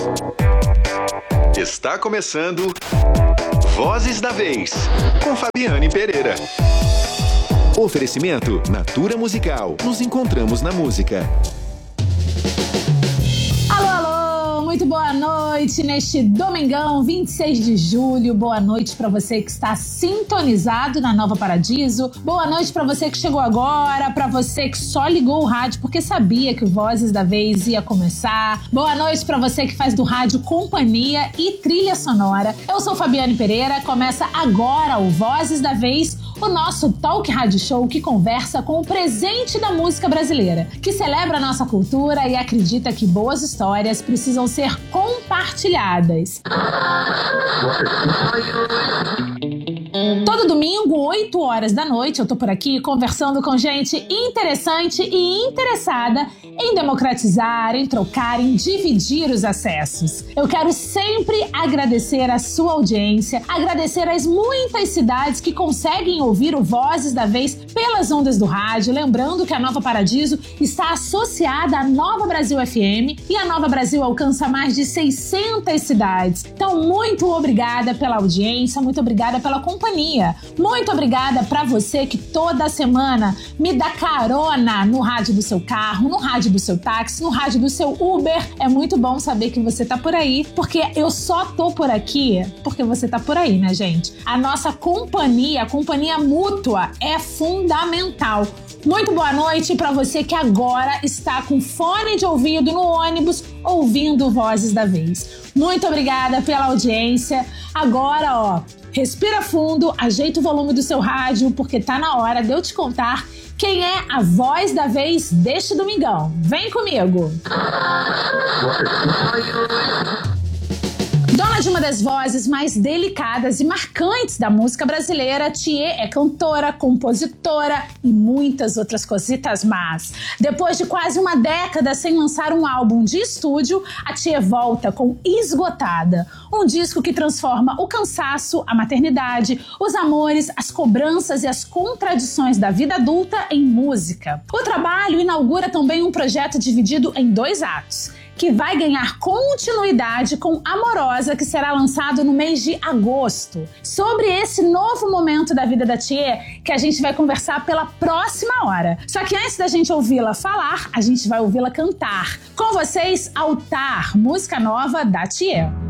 Está começando Vozes da Vez, com Fabiane Pereira. Oferecimento Natura Musical. Nos encontramos na música. Muito boa noite neste domingão, 26 de julho. Boa noite para você que está sintonizado na Nova Paradiso. Boa noite para você que chegou agora, para você que só ligou o rádio porque sabia que o Vozes da Vez ia começar. Boa noite para você que faz do rádio companhia e trilha sonora. Eu sou Fabiane Pereira, começa agora o Vozes da Vez, o nosso talk rádio show que conversa com o presente da música brasileira, que celebra a nossa cultura e acredita que boas histórias precisam ser compartilhadas. Todo domingo, 8 horas da noite, eu tô por aqui conversando com gente interessante e interessada em democratizar, em trocar, em dividir os acessos. Eu quero sempre agradecer a sua audiência, agradecer as muitas cidades que conseguem ouvir o Vozes da Vez pelas ondas do rádio, lembrando que a Nova Paradiso está associada à Nova Brasil FM e a Nova Brasil alcança mais de 600 cidades. Então, muito obrigada pela audiência, muito obrigada pela companhia. Muito obrigada para você que toda semana me dá carona no rádio do seu carro, no rádio do seu táxi, no rádio do seu Uber. É muito bom saber que você tá por aí, porque eu só tô por aqui porque você tá por aí, né, gente? A nossa companhia, a companhia mútua é fundamental. Muito boa noite para você que agora está com fone de ouvido no ônibus ouvindo Vozes da Vez. Muito obrigada pela audiência. Agora, ó, respira fundo, ajeita o volume do seu rádio, porque tá na hora de eu te contar quem é a voz da vez deste domingão. Vem comigo! Dona de uma das vozes mais delicadas e marcantes da música brasileira, Thier é cantora, compositora e muitas outras cositas más. Depois de quase uma década sem lançar um álbum de estúdio, a Thier volta com Esgotada, um disco que transforma o cansaço, a maternidade, os amores, as cobranças e as contradições da vida adulta em música. O trabalho inaugura também um projeto dividido em 2 atos, que vai ganhar continuidade com Amorosa, que será lançado no mês de agosto. Sobre esse novo momento da vida da Thier, que a gente vai conversar pela próxima hora. Só que antes da gente ouvi-la falar, a gente vai ouvi-la cantar. Com vocês, Altar, música nova da Thier.